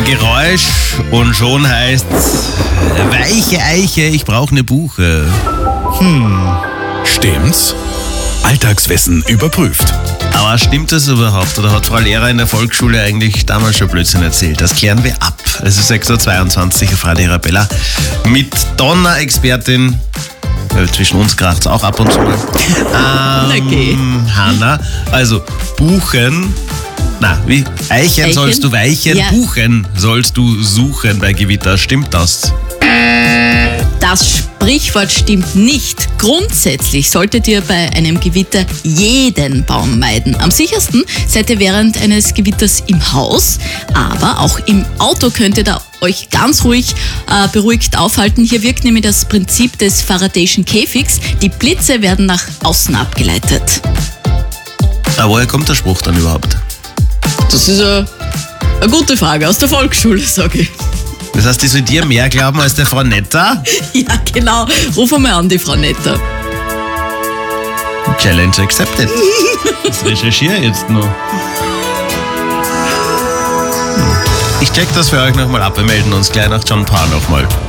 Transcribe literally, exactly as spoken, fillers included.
Geräusch und schon heißt's weiche Eiche, ich brauche eine Buche. Hm, stimmt's? Alltagswissen überprüft. Aber stimmt das überhaupt? Oder hat Frau Lehrer in der Volksschule eigentlich damals schon Blödsinn erzählt? Das klären wir ab. Es ist sechs Uhr zweiundzwanzig, Frau Lehrer Bella mit Donner-Expertin. Zwischen uns kracht's auch ab und zu mal. Ähm, okay. Hanna, also Buchen, na, wie? Eichen, Eichen? sollst du weichen, Ja. Buchen sollst du suchen bei Gewitter. Stimmt das? Das Sprichwort stimmt nicht. Grundsätzlich solltet ihr bei einem Gewitter jeden Baum meiden. Am sichersten seid ihr während eines Gewitters im Haus, aber auch im Auto könnt ihr da euch ganz ruhig äh, beruhigt aufhalten. Hier wirkt nämlich das Prinzip des Faradayschen Käfigs. Die Blitze werden nach außen abgeleitet. Aber woher kommt der Spruch dann überhaupt? Das ist eine, eine gute Frage aus der Volksschule, sage ich. Das heißt, die soll dir mehr glauben als der Frau Netter? Ja, genau. Ruf einmal an, die Frau Netter. Challenge accepted. Das recherchiere ich jetzt noch. Ich check das für euch nochmal ab. Wir melden uns gleich nach John Parr nochmal.